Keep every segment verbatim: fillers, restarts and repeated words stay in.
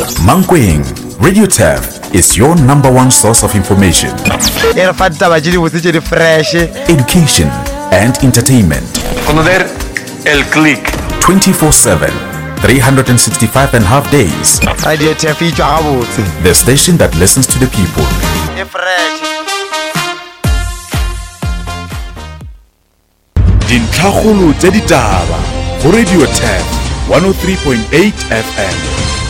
Mankweng, Radio T E F is your number one source of information, education, and entertainment. Conocer el click. twenty-four seven, three hundred sixty-five and a half days. Radio T E F itswa gabotse. The station that listens to the people. E fresh. Dintlhakgolo tse ditaba go Radio T E F one oh three point eight F M.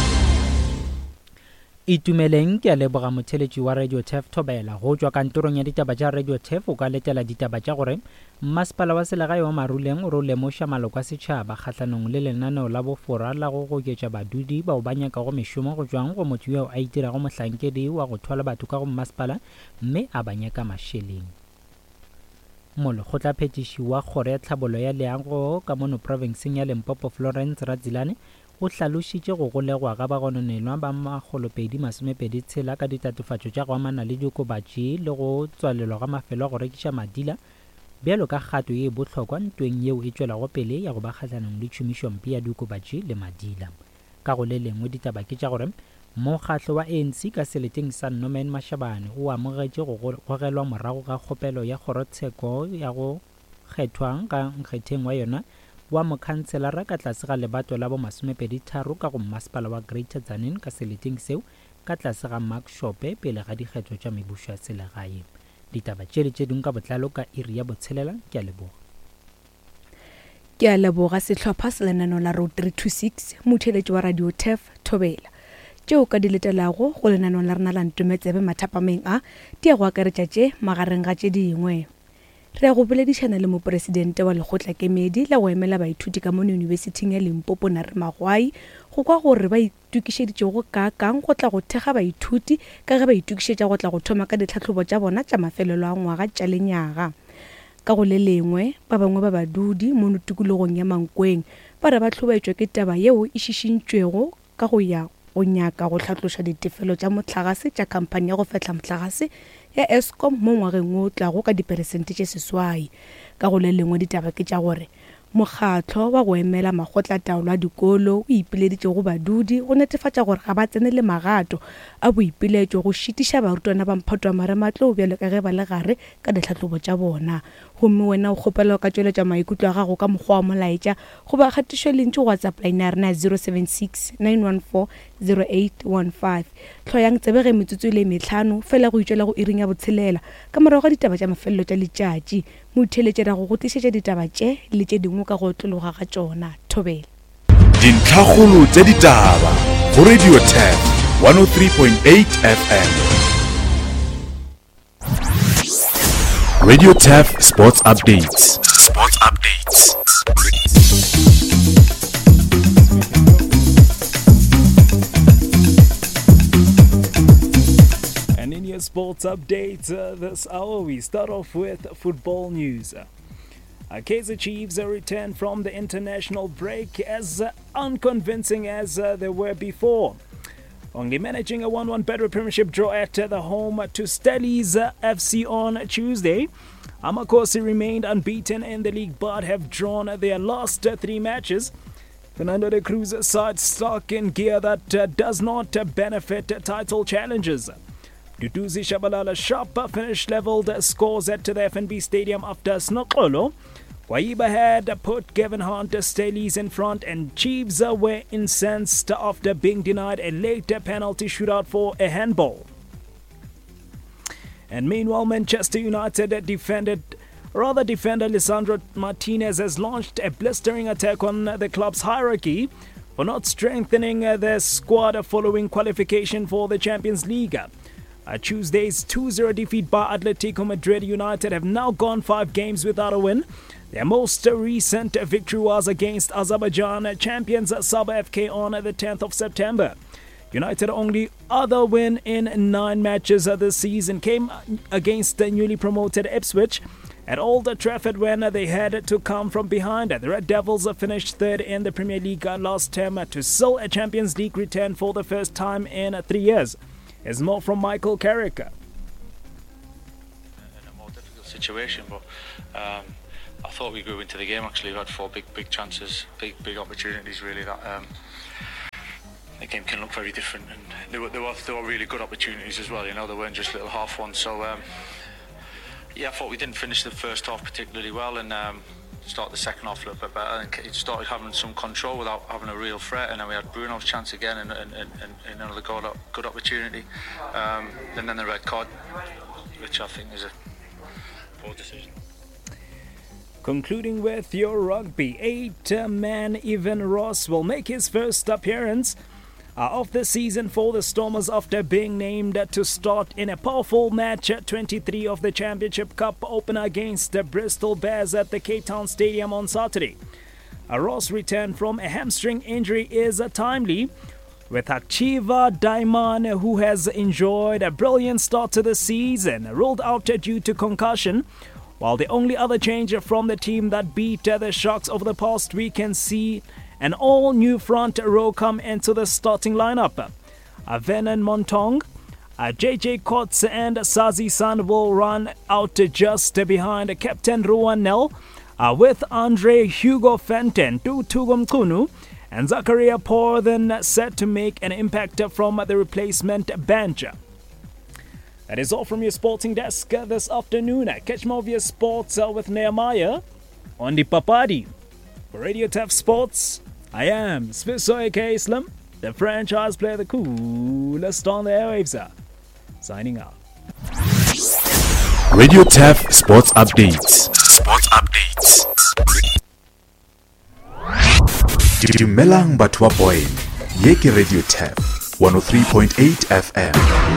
Itumeleng ke a leboga motheletši wa Radio T E F Thobela go tšwa kantorong ya ditaba tša Radio T E F o ka letela ditaba tša gore mmasepala wa selegae wa Maruleng o lemoša maloko a setšhaba kgahlanong le lenaneo la bofora la go goketša badudi bao ba nyakago mešomo go tšwang go motho yo a itirago mohlankedi wa go thola batho ka go mmasepala mme a ba nyaka mašeleng. Molekgotlaphethiši wa kgoro ya tlhabollo ya leago ka mono provinceng ya Limpopo Florence Radzilane o hlalošitše go golegwa ga bagononelwa ba magolopedi masomepedi tshela ka ditatofatšo tša go amana le diokobatši le go tswalelwa ga mafelo a go rekiša madila bjalo ka kgato ye bohlokwa ntweng yeo e tšwelago pele ya go ba kgahlanong le tšhomišompe ya diokobatši le madila. Ka go le lengwe ditaba ke tša gore mokgatlo wa A N C ka seleteng sa Norman Mashabane o amogetše go gogelwa morago ga kgopelo ya kgorotsheko ya go kgethwang ka nkgetheng wa yona wa mokhanselara ka tlase ga lebato la bo masomepedi tharo ka go mmasepala wa Greater Tzaneen ka seleteng seo ka tlase ga Mark Shope pele ga dikgetho tša mebušo ya selegae. Ditaba tše tše dingwe ka botlalo ka iri ya botshelela ke a leboga. Ke a leboga sehlopha sa lenaneo la Road three two six motheletši wa Radio T E F Thobela. Tšeo ka di letelago go lenaneo la rena la ntumetsebe mathapameng a di a go akaretša tše magareng ga tše dingwe. Re a go boledišana le mopresidente wa lekgotla kemedi la go emela baithuti ka mono yunibesithing ya Limpopo Nare Magwai go kwa gore ba itukišeditše go ka kang go tla go thega baithuti ka ge ba itukišetša go tla go thoma ka ditlhahlobo tša bona tša mafelelo a ngwaga tša lenyaga. Ka go le lengwe ba bangwe ba badudi mono tikologong ya Mankweng ba re ba tlhobaetšwa ke taba yeo e šišintšwego ka go ya go nyaka go tlhatloša ditefelo tša motlagase tša khamphane ya go fetla motlagase ya Eskom mo ngwageng o tlago ka diperesente tše seswai. Ka go le lengwe ditaba ke tša gore mokgatlo wa go emela makgotlataolo a dikolo o ipileditše go badudi go netefatša gore ga ba tsene le magato a boipiletšo go šitiša barutwana ba mphato wa marematlou bjalo ka ge ba le gare ka ditlhahlobo tša bona. Gomme wena o kgopela ka tšweletša maikutlo a gago ka mokgwa wa molaetša go ba kgatišo lentši go WhatsApp line ya rena zero seven six nine one four zero eight one five. Tlhoyang tsebege metsotso le mehlano fela go itšwela go iring ya botshelela ka morago ga ditaba tša mafelelo tša letšatši motheletšera go go tlišetša ditaba tše le tše dingwe ka go tlologa ga tšona. Thobela Dintlhakgolo tse ditaba go Radio T E F one oh three point eight F M. Radio T E F Sports Updates. Sports Updates. And in your sports updates uh, this hour, we start off with football news. Uh, Kaizer Chiefs uh, return from the international break as uh, unconvincing as uh, they were before. Only managing a one one Betway Premiership draw at uh, the home to Stellies uh, F C on Tuesday. Amakosi remained unbeaten in the league but have drawn their last uh, three matches. Fernando de Cruz side stuck in gear that uh, does not uh, benefit uh, title challenges. Duduzi Shabalala Sharp finished levelled scores at the F N B Stadium after Snokolo. Waiba had put Gavin Hunt Stellies in front and Chiefs were incensed after being denied a late penalty shootout for a handball. And meanwhile, Manchester United defended, rather defender Lisandro Martinez has launched a blistering attack on the club's hierarchy for not strengthening their squad following qualification for the Champions League. Uh, Tuesday's two zero defeat by Atletico Madrid, United have now gone five games without a win. Their most recent victory was against Azerbaijan champions Sabah F K on the tenth of September. United only other win in nine matches this season came against the newly promoted Ipswich at Old Trafford when they had to come from behind. The Red Devils finished third in the Premier League last term to seal a Champions League return for the first time in three years. There's more from Michael Carrick. In a more difficult situation, but um, I thought we grew into the game. Actually, we had four big, big chances, big, big opportunities. Really, that um, the game can look very different, and there were, there were there were really good opportunities as well. You know, they weren't just little half ones. So um, yeah, I thought we didn't finish the first half particularly well, and um, start the second half a little bit better. And it started having some control without having a real threat, and then we had Bruno's chance again, and, and, and, and another good, good opportunity, um, and then the red card, which I think is a poor decision. Concluding with your rugby, eight-man Evan Ross will make his first appearance uh, of the season for the Stormers after being named to start in a powerful match at twenty-three of the Championship Cup opener against the Bristol Bears at the Cape Town Stadium on Saturday. A Ross return from a hamstring injury is uh, timely, with Hachiva Daiman, who has enjoyed a brilliant start to the season, ruled out due to concussion. While the only other change from the team that beat the Sharks over the past week can see an all-new front row come into the starting lineup. Venan Montong, J J Kotz and Sazi San will run out just behind Captain Ruan Nel, with Andre Hugo Fenton, Tugum Kunu, and Zakaria Poor then set to make an impact from the replacement bench. That is all from your sporting desk this afternoon. Catch more of your sports with Nehemiah on the Papadi. For Radio T A F Sports, I am Sviso aka Islam, the franchise player, the coolest on the airwaves. Signing out. Radio T A F Sports Updates. Sports Updates. Dumelang batho ba point. Ye ke Radio T A F one oh three point eight F M.